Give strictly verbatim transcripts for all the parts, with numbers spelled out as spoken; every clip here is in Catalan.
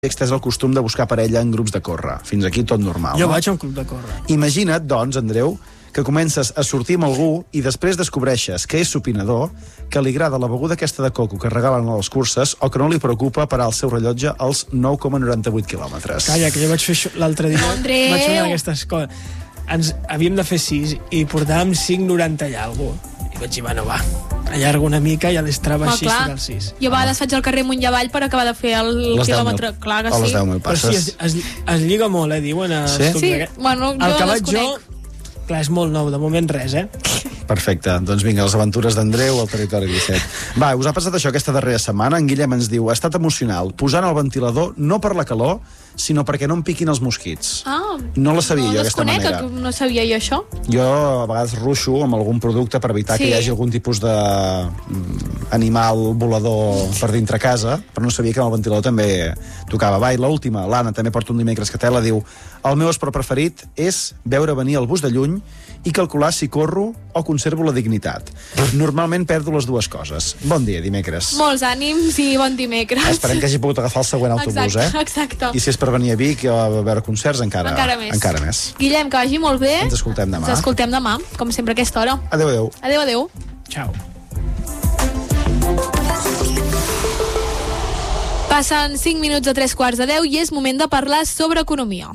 extès el costum de buscar parella en grups de córrer. Fins aquí tot normal, Jo no? vaig a un club de córrer. Imagina't, doncs, Andreu, que comences a sortir amb algú i després descobreixes que és supinador, que li agrada la beguda aquesta de coco que regalen a les curses o que no li preocupa parar el seu rellotge als nou coma noranta-vuit quilòmetres. Calla, que jo vaig fer això l'altre dia. Andreu! Vaig fer una d'aquestes coses. Ens havíem de fer sis i portàvem cinc coma noranta i alguna cosa. I vaig dir, bueno, va, allargo una mica i a l'estrava Home, així clar. surt el sis. Jo a vegades faig el carrer amunt i avall per acabar de fer el Les quilòmetre. deu mil. Clar que O les sí. deu mil Però sí, passes. es, es, es lliga molt, eh, diuen. Els Sí? clubs Sí, d'aquest. bueno, jo El que vaig jo, desconec. clar, és molt nou, de moment res, eh? Perfecte, doncs vinga, les aventures d'Andreu al Territori disset. Va, us ha passat això aquesta darrera setmana? En Guillem ens diu, ha estat emocional, posant el ventilador no per la calor, sinó perquè no em piquin els mosquits. Ah, No la sabia no jo, d'aquesta desconec, manera. que no sabia jo això. Jo a vegades ruixo amb algun producte per evitar Sí. que hi hagi algun tipus de mm, animal volador per dintre casa, però no sabia que amb el ventilador també tocava. Va, i l'última, l'Anna, també porta un dimecres que tela, diu, el meu esport preferit és veure venir el bus de lluny i calcular si corro o conservo la dignitat. Normalment perdo les dues coses. Bon dia, dimecres. Molts ànims i bon dimecres. Esperem que hagi pogut agafar el següent autobús, Exacte, eh? exacte. I si és per venir a Vic a veure concerts, encara, Encara més. Encara més. Guillem, que vagi molt bé. Ens escoltem demà. Ens escoltem demà, com sempre a aquesta hora. Adéu, adéu. Adéu, adéu. Ciao. Passen cinc minuts a tres quarts de deu i és moment de parlar sobre economia.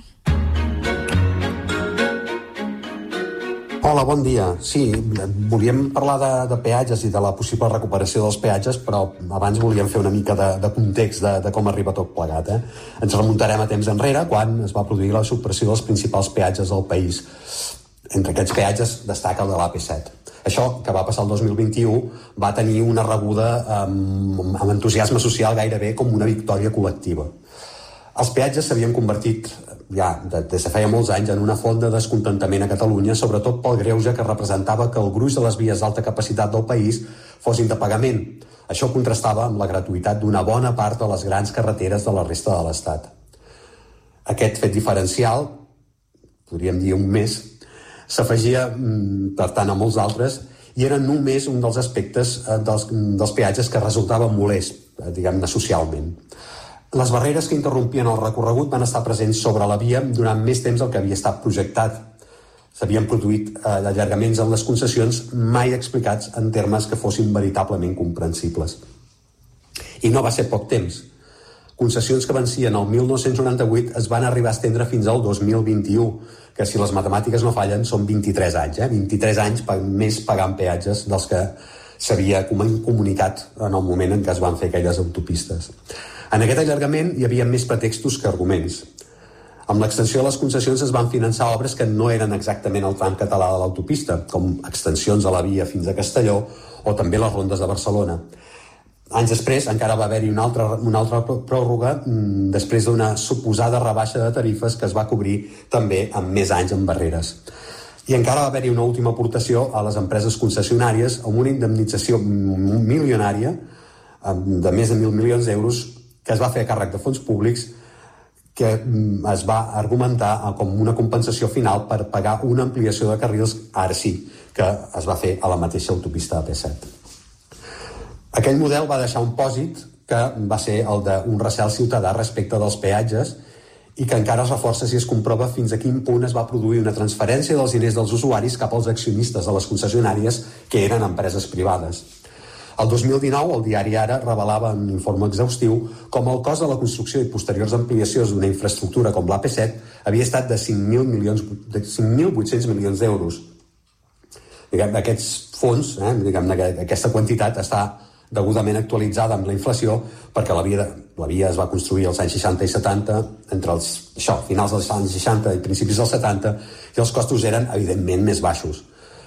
Hola, bon dia. Sí, volíem parlar de, de peatges i de la possible recuperació dels peatges, però abans volíem fer una mica de, de context de, de com arriba tot plegat. Eh? Ens remuntarem a temps enrere, quan es va produir la supressió dels principals peatges del país. Entre aquests peatges destaca el de l'A P set. Això, que va passar el dos mil vint-i-u, va tenir una rebuda amb, amb entusiasme social gairebé com una victòria col·lectiva. Els peatges s'havien convertit ja des de feia molts anys en una font de descontentament a Catalunya, sobretot pel greuge que representava que el gruix de les vies d'alta capacitat del país fossin de pagament. Això contrastava amb la gratuïtat d'una bona part de les grans carreteres de la resta de l'Estat. Aquest fet diferencial, podríem dir un més, s'afegia, per tant, a molts altres, i era només un dels aspectes dels, dels peatges que resultava molest, diguem-ne, socialment. Les barreres que interrompien el recorregut van estar presents sobre la via durant més temps del que havia estat projectat. S'havien produït eh, allargaments en les concessions mai explicats en termes que fossin veritablement comprensibles. I no va ser poc temps. Concessions que vencien el mil nou-cents noranta-vuit es van arribar a estendre fins al dos mil vint-i-u, que si les matemàtiques no fallen són vint-i-tres anys, eh? vint-i-tres anys més pagant peatges dels que s'havia comunicat en el moment en què es van fer aquelles autopistes. En aquest allargament hi havia més pretextos que arguments. Amb l'extensió de les concessions es van finançar obres que no eren exactament el tram català de l'autopista, com extensions a la via fins a Castelló o també les rondes de Barcelona. Anys després encara va haver-hi una altra, una altra pròrroga mmm, després d'una suposada rebaixa de tarifes que es va cobrir també amb més anys amb barreres. I encara va haver-hi una última aportació a les empreses concessionàries amb una indemnització milionària de més de mil milions d'euros que es va fer a càrrec de fons públics, que es va argumentar com una compensació final per pagar una ampliació de carrils, ara sí, que es va fer a la mateixa autopista A P set. Aquell model va deixar un pòsit que va ser el d'un recel ciutadà respecte dels peatges i que encara es reforça si es comprova fins a quin punt es va produir una transferència dels diners dels usuaris cap als accionistes de les concessionàries, que eren empreses privades. El dos mil dinou, el diari Ara revelava en un informe exhaustiu com el cost de la construcció i posteriors ampliacions d'una infraestructura com l'A P set havia estat de cinc mil vuit-cents milions d'euros. Aquests fons, eh, diguem, aquesta quantitat està degudament actualitzada amb la inflació perquè la via, la via es va construir als anys seixanta i setanta, entre els això, finals dels anys seixanta i principis dels setanta, i els costos eren evidentment més baixos.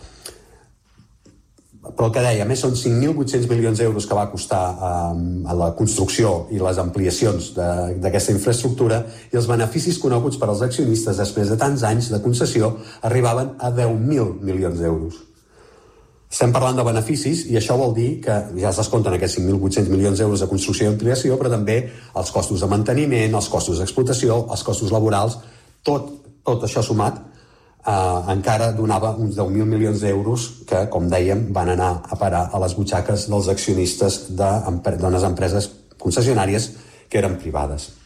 Però el que deia, més són cinc mil vuit-cents milions d'euros que va costar eh, la construcció i les ampliacions d'aquesta infraestructura, i els beneficis coneguts per als accionistes després de tants anys de concessió arribaven a deu mil milions d'euros. Estem parlant de beneficis i això vol dir que ja es descompten aquests cinc mil vuit-cents milions d'euros de construcció i ampliació, però també els costos de manteniment, els costos d'explotació, els costos laborals, tot, tot això sumat eh, encara donava uns deu mil milions d'euros que, com dèiem, van anar a parar a les butxaques dels accionistes d'unes empreses concessionàries que eren privades.